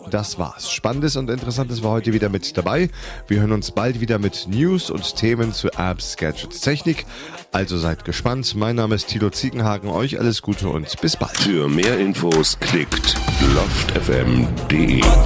das war's. Spannendes und Interessantes war heute wieder mit dabei. Wir hören uns bald wieder mit News und Themen zu Apps, Gadgets, Technik. Also seid gespannt. Mein Name ist Thilo Ziegenhagen. Euch alles Gute und bis bald. Für mehr Infos klickt loftfm.de.